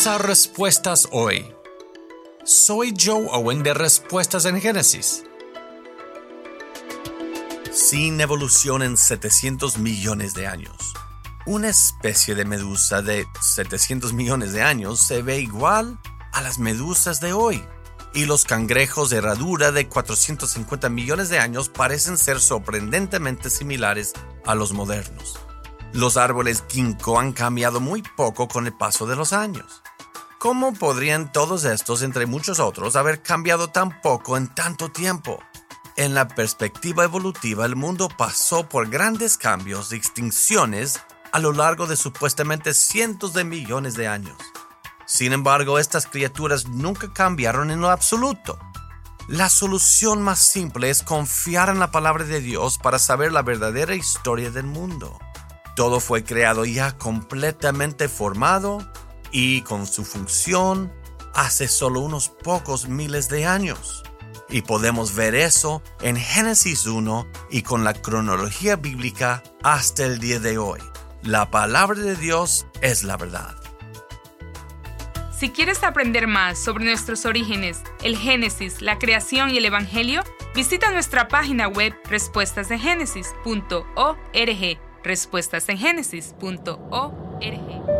Bienvenidos a Respuestas Hoy. Soy Joe Owen de Respuestas en Génesis. Sin evolución en 700 millones de años, una especie de medusa de 700 millones de años se ve igual a las medusas de hoy, y los cangrejos de herradura de 450 millones de años parecen ser sorprendentemente similares a los modernos. Los árboles ginkgo han cambiado muy poco con el paso de los años. ¿Cómo podrían todos estos, entre muchos otros, haber cambiado tan poco en tanto tiempo? En la perspectiva evolutiva, el mundo pasó por grandes cambios y extinciones a lo largo de supuestamente cientos de millones de años. Sin embargo, estas criaturas nunca cambiaron en lo absoluto. La solución más simple es confiar en la palabra de Dios para saber la verdadera historia del mundo. Todo fue creado ya completamente formado y con su función hace solo unos pocos miles de años. Y podemos ver eso en Génesis 1 y con la cronología bíblica hasta el día de hoy. La palabra de Dios es la verdad. Si quieres aprender más sobre nuestros orígenes, el Génesis, la creación y el Evangelio, visita nuestra página web respuestasengenesis.org. respuestasengenesis.org